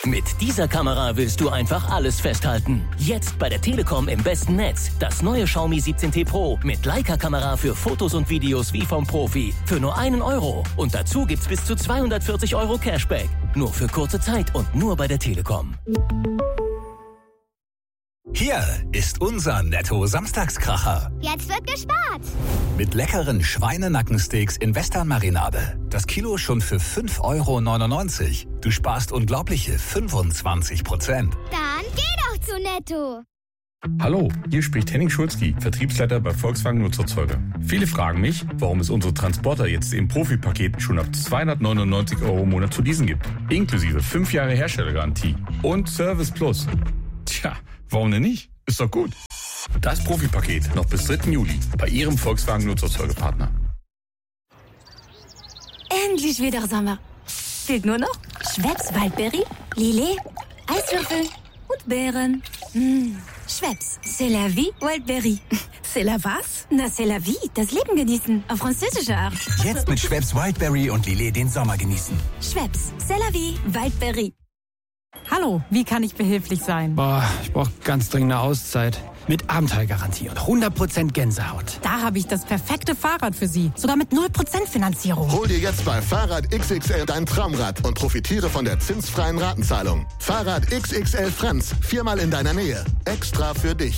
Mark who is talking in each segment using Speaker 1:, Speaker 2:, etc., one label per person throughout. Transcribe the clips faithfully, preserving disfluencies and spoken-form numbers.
Speaker 1: Mit dieser Kamera willst du einfach alles festhalten. Jetzt bei der Telekom im besten Netz. Das neue Xiaomi siebzehn T Pro mit Leica-Kamera für Fotos und Videos wie vom Profi. Für nur einen Euro. Und dazu gibt's bis zu zweihundertvierzig Euro Cashback. Nur für kurze Zeit und nur bei der Telekom.
Speaker 2: Hier ist unser Netto-Samstagskracher.
Speaker 3: Jetzt wird gespart.
Speaker 2: Mit leckeren Schweinenackensteaks in Western-Marinade. Das Kilo schon für fünf Euro neunundneunzig. Du sparst unglaubliche fünfundzwanzig Prozent.
Speaker 3: Dann geh doch zu Netto.
Speaker 4: Hallo, hier spricht Henning Schulzki, Vertriebsleiter bei Volkswagen Nutzerzeuger. Viele fragen mich, warum es unsere Transporter jetzt im Profipaket schon ab zweihundertneunundneunzig Euro im Monat zu leasen gibt. Inklusive fünf Jahre Herstellergarantie und Service Plus. Tja, warum denn nicht? Ist doch gut. Das Profipaket noch bis dritten Juli bei Ihrem Volkswagen Nutzerzeugerpartner.
Speaker 5: Endlich wieder Sommer. Fehlt nur noch Schweppes Waldbeere, Lillet, Eiswürfel und Beeren. Mmh. Schweppes, c'est la vie, Wildberry.
Speaker 6: C'est la was?
Speaker 5: Na, c'est la vie, das Leben genießen, auf französische Art.
Speaker 7: Jetzt mit Schweppes Wildberry und Lillet den Sommer genießen.
Speaker 5: Schweppes, c'est la vie, Wildberry.
Speaker 6: Hallo, wie kann ich behilflich sein?
Speaker 8: Boah, ich brauche ganz dringende Auszeit. Mit Abenteuergarantie und hundert Prozent Gänsehaut.
Speaker 6: Da habe ich das perfekte Fahrrad für Sie. Sogar mit null Prozent Finanzierung.
Speaker 9: Hol dir jetzt bei Fahrrad X X L dein Traumrad und profitiere von der zinsfreien Ratenzahlung. Fahrrad X X L Franz, viermal in deiner Nähe. Extra für dich.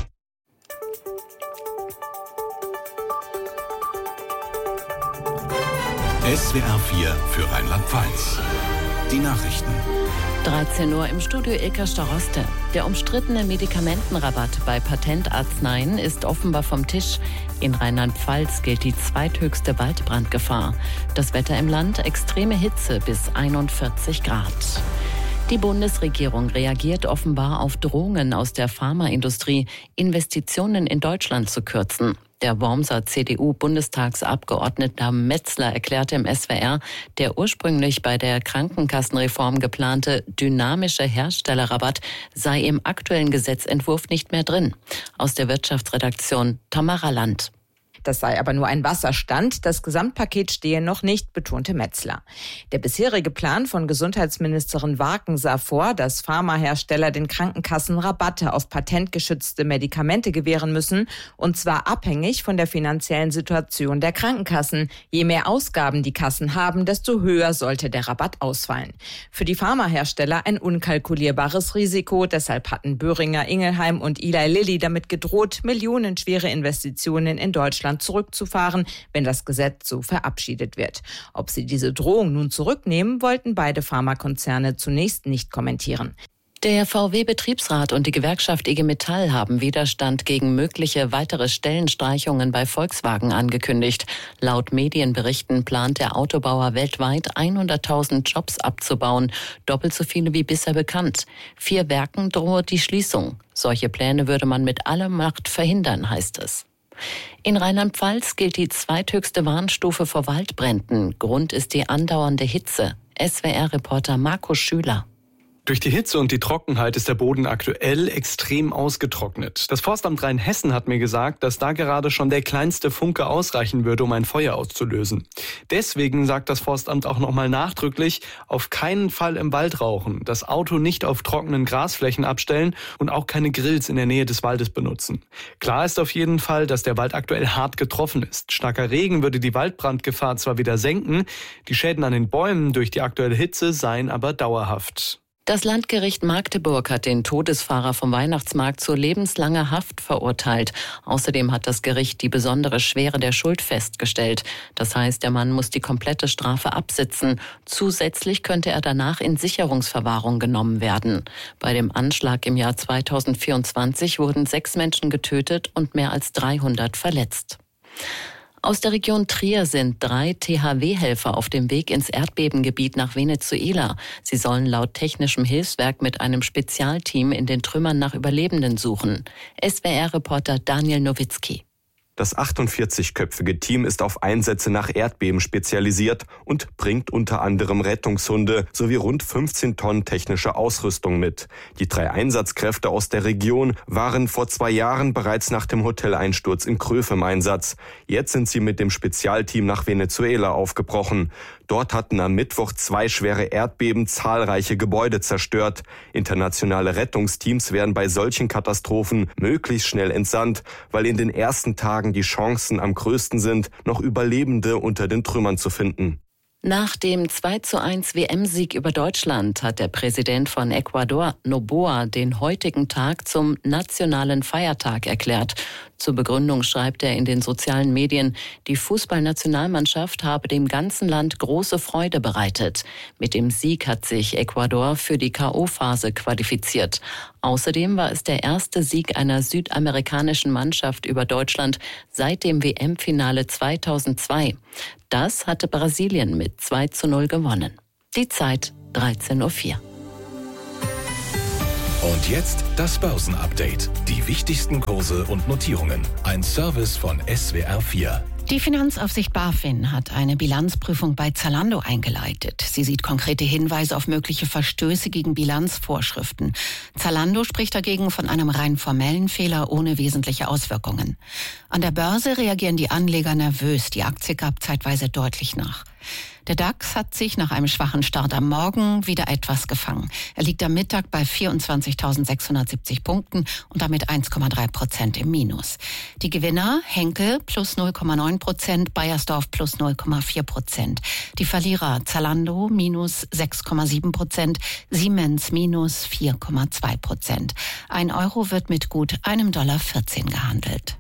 Speaker 10: S W R vier für Rheinland-Pfalz. Die Nachrichten.
Speaker 11: dreizehn Uhr im Studio Ilka Staroste. Der umstrittene Medikamentenrabatt bei Patentarzneien ist offenbar vom Tisch. In Rheinland-Pfalz gilt die zweithöchste Waldbrandgefahr. Das Wetter im Land: extreme Hitze bis einundvierzig Grad. Die Bundesregierung reagiert offenbar auf Drohungen aus der Pharmaindustrie, Investitionen in Deutschland zu kürzen. Der Wormser C D U-Bundestagsabgeordnete Metzler erklärte im S W R, der ursprünglich bei der Krankenkassenreform geplante dynamische Herstellerrabatt sei im aktuellen Gesetzentwurf nicht mehr drin. Aus der Wirtschaftsredaktion Tamara Land.
Speaker 12: Das sei aber nur ein Wasserstand. Das Gesamtpaket stehe noch nicht, betonte Metzler. Der bisherige Plan von Gesundheitsministerin Warken sah vor, dass Pharmahersteller den Krankenkassen Rabatte auf patentgeschützte Medikamente gewähren müssen, und zwar abhängig von der finanziellen Situation der Krankenkassen. Je mehr Ausgaben die Kassen haben, desto höher sollte der Rabatt ausfallen. Für die Pharmahersteller ein unkalkulierbares Risiko. Deshalb hatten Boehringer Ingelheim und Eli Lilly damit gedroht, millionenschwere Investitionen in Deutschland zurückzufahren, wenn das Gesetz so verabschiedet wird. Ob sie diese Drohung nun zurücknehmen, wollten beide Pharmakonzerne zunächst nicht kommentieren.
Speaker 11: Der V W-Betriebsrat und die Gewerkschaft I G Metall haben Widerstand gegen mögliche weitere Stellenstreichungen bei Volkswagen angekündigt. Laut Medienberichten plant der Autobauer weltweit hunderttausend Jobs abzubauen, doppelt so viele wie bisher bekannt. Vier Werken droht die Schließung. Solche Pläne würde man mit aller Macht verhindern, heißt es. In Rheinland-Pfalz gilt die zweithöchste Warnstufe vor Waldbränden. Grund ist die andauernde Hitze. S W R-Reporter Marco Schüler.
Speaker 13: Durch die Hitze und die Trockenheit ist der Boden aktuell extrem ausgetrocknet. Das Forstamt Rheinhessen hat mir gesagt, dass da gerade schon der kleinste Funke ausreichen würde, um ein Feuer auszulösen. Deswegen sagt das Forstamt auch nochmal nachdrücklich, auf keinen Fall im Wald rauchen, das Auto nicht auf trockenen Grasflächen abstellen und auch keine Grills in der Nähe des Waldes benutzen. Klar ist auf jeden Fall, dass der Wald aktuell hart getroffen ist. Starker Regen würde die Waldbrandgefahr zwar wieder senken, die Schäden an den Bäumen durch die aktuelle Hitze seien aber dauerhaft.
Speaker 11: Das Landgericht Magdeburg hat den Todesfahrer vom Weihnachtsmarkt zu lebenslanger Haft verurteilt. Außerdem hat das Gericht die besondere Schwere der Schuld festgestellt. Das heißt, der Mann muss die komplette Strafe absitzen. Zusätzlich könnte er danach in Sicherungsverwahrung genommen werden. Bei dem Anschlag im Jahr zweitausendvierundzwanzig wurden sechs Menschen getötet und mehr als dreihundert verletzt. Aus der Region Trier sind drei T H W-Helfer auf dem Weg ins Erdbebengebiet nach Venezuela. Sie sollen laut technischem Hilfswerk mit einem Spezialteam in den Trümmern nach Überlebenden suchen. S W R-Reporter Daniel Nowitzki.
Speaker 14: Das achtundvierzigköpfige Team ist auf Einsätze nach Erdbeben spezialisiert und bringt unter anderem Rettungshunde sowie rund fünfzehn Tonnen technische Ausrüstung mit. Die drei Einsatzkräfte aus der Region waren vor zwei Jahren bereits nach dem Hoteleinsturz in Kröf im Einsatz. Jetzt sind sie mit dem Spezialteam nach Venezuela aufgebrochen. Dort hatten am Mittwoch zwei schwere Erdbeben zahlreiche Gebäude zerstört. Internationale Rettungsteams werden bei solchen Katastrophen möglichst schnell entsandt, weil in den ersten Tagen die Chancen am größten sind, noch Überlebende unter den Trümmern zu finden.
Speaker 11: Nach dem zwei zu eins W M-Sieg über Deutschland hat der Präsident von Ecuador, Noboa, den heutigen Tag zum nationalen Feiertag erklärt. Zur Begründung schreibt er in den sozialen Medien, die Fußballnationalmannschaft habe dem ganzen Land große Freude bereitet. Mit dem Sieg hat sich Ecuador für die K O-Phase qualifiziert. Außerdem war es der erste Sieg einer südamerikanischen Mannschaft über Deutschland seit dem W M-Finale zweitausendzwei. Das hatte Brasilien mit zwei zu null gewonnen. Die Zeit dreizehn Uhr vier.
Speaker 2: Und jetzt das Börsenupdate. Die wichtigsten Kurse und Notierungen. Ein Service von S W R vier.
Speaker 6: Die Finanzaufsicht BaFin hat eine Bilanzprüfung bei Zalando eingeleitet. Sie sieht konkrete Hinweise auf mögliche Verstöße gegen Bilanzvorschriften. Zalando spricht dagegen von einem rein formellen Fehler ohne wesentliche Auswirkungen. An der Börse reagieren die Anleger nervös. Die Aktie gab zeitweise deutlich nach. Der DAX hat sich nach einem schwachen Start am Morgen wieder etwas gefangen. Er liegt am Mittag bei vierundzwanzigtausendsechshundertsiebzig Punkten und damit eins Komma drei Prozent im Minus. Die Gewinner Henkel plus null Komma neun Prozent, Beiersdorf plus null Komma vier Prozent. Die Verlierer Zalando minus sechs Komma sieben Prozent, Siemens minus vier Komma zwei Prozent. Ein Euro wird mit gut einem Dollar vierzehn gehandelt.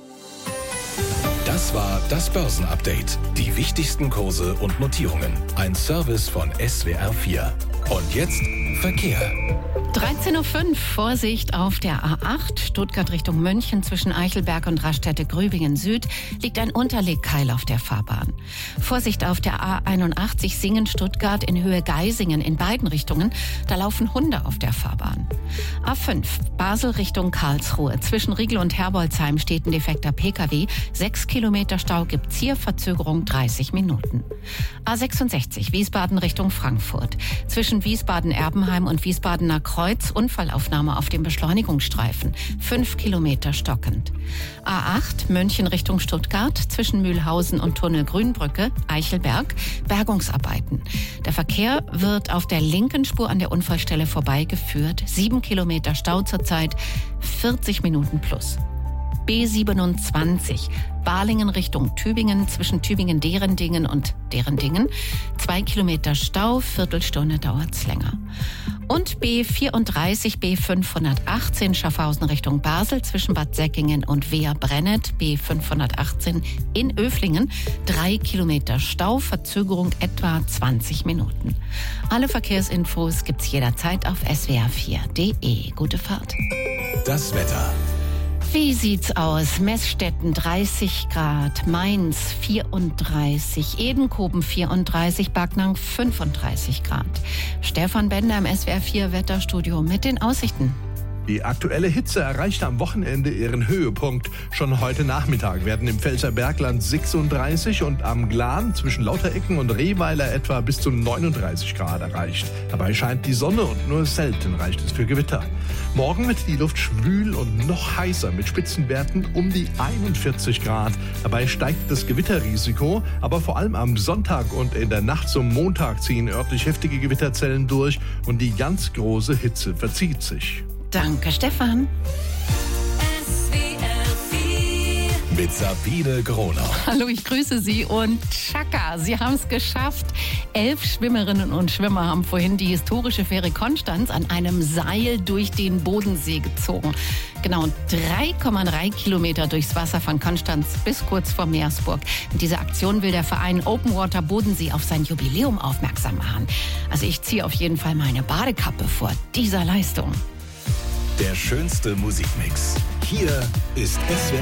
Speaker 2: Das war das Börsenupdate. Die wichtigsten Kurse und Notierungen. Ein Service von S W R vier. Und jetzt Verkehr.
Speaker 6: dreizehn Uhr fünf, Vorsicht auf der A acht, Stuttgart Richtung München zwischen Eichelberg und Raststätte-Grübingen Süd liegt ein Unterlegkeil auf der Fahrbahn. Vorsicht auf der A einundachtzig Singen-Stuttgart in Höhe Geisingen in beiden Richtungen, da laufen Hunde auf der Fahrbahn. A fünf, Basel Richtung Karlsruhe, zwischen Riegel und Herbolzheim steht ein defekter Pkw, sechs Kilometer Stau gibt's hier, Verzögerung dreißig Minuten. A sechsundsechzig, Wiesbaden Richtung Frankfurt, zwischen Wiesbaden-Erbenheim und Wiesbadener Kreuz Unfallaufnahme auf dem Beschleunigungsstreifen. Fünf Kilometer stockend. A acht München Richtung Stuttgart zwischen Mühlhausen und Tunnel Grünbrücke, Eichelberg, Bergungsarbeiten. Der Verkehr wird auf der linken Spur an der Unfallstelle vorbeigeführt. Sieben Kilometer Stau zurzeit, vierzig Minuten plus. B siebenundzwanzig, Balingen Richtung Tübingen, zwischen Tübingen-Derendingen und Derendingen. Zwei Kilometer Stau, Viertelstunde dauert's länger. Und B vierunddreißig, B fünfhundertachtzehn, Schaffhausen Richtung Basel, zwischen Bad Säckingen und Wehr-Brennet, B fünfhundertachtzehn in Öflingen. Drei Kilometer Stau, Verzögerung etwa zwanzig Minuten. Alle Verkehrsinfos gibt's jederzeit auf S W R vier Punkt de. Gute Fahrt.
Speaker 2: Das Wetter.
Speaker 6: Wie sieht's aus? Messstätten dreißig Grad, Mainz vierunddreißig, Edenkoben vierunddreißig, Backnang fünfunddreißig Grad. Stefan Bender im S W R vier Wetterstudio mit den Aussichten.
Speaker 15: Die aktuelle Hitze erreichte am Wochenende ihren Höhepunkt. Schon heute Nachmittag werden im Pfälzer Bergland sechsunddreißig und am Glan zwischen Lauterecken und Rehweiler etwa bis zu neununddreißig Grad erreicht. Dabei scheint die Sonne und nur selten reicht es für Gewitter. Morgen wird die Luft schwül und noch heißer mit Spitzenwerten um die einundvierzig Grad. Dabei steigt das Gewitterrisiko, aber vor allem am Sonntag und in der Nacht zum Montag ziehen örtlich heftige Gewitterzellen durch und die ganz große Hitze verzieht sich.
Speaker 6: Danke, Stefan.
Speaker 2: Mit Sabine Gronau.
Speaker 6: Hallo, ich grüße Sie und Chaka, Sie haben es geschafft. Elf Schwimmerinnen und Schwimmer haben vorhin die historische Fähre Konstanz an einem Seil durch den Bodensee gezogen. Genau drei Komma drei Kilometer durchs Wasser von Konstanz bis kurz vor Meersburg. Mit dieser Aktion will der Verein Open Water Bodensee auf sein Jubiläum aufmerksam machen. Also ich ziehe auf jeden Fall meine Badekappe vor dieser Leistung.
Speaker 2: Der schönste Musikmix. Hier ist S W R